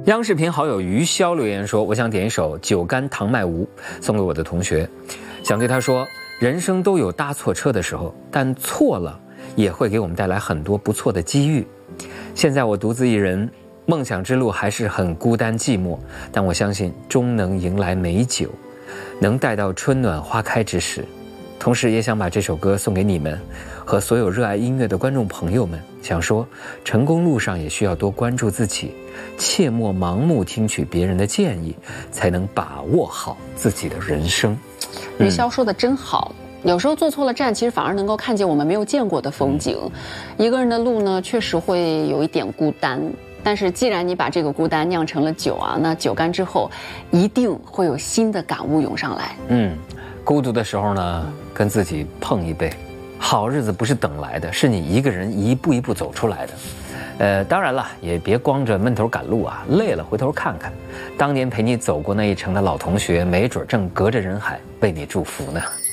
央视频好友于潇留言说：“我想点一首《酒干倘卖无》送给我的同学，想对他说，人生都有搭错车的时候，但错了也会给我们带来很多不错的机遇。现在我独自一人，梦想之路还是很孤单寂寞，但我相信终能迎来美酒，能待到春暖花开之时。同时也想把这首歌送给你们和所有热爱音乐的观众朋友们，想说成功路上也需要多关注自己，切莫盲目听取别人的建议，才能把握好自己的人生。” 于潇说的真好，有时候做错了站，其实反而能够看见我们没有见过的风景。一个人的路呢，确实会有一点孤单，但是既然你把这个孤单酿成了酒啊，那酒干之后一定会有新的感悟涌上来。 孤独的时候呢，跟自己碰一杯。好日子不是等来的，是你一个人一步一步走出来的。当然了，也别光着闷头赶路啊，累了回头看看，当年陪你走过那一程的老同学，没准正隔着人海为你祝福呢。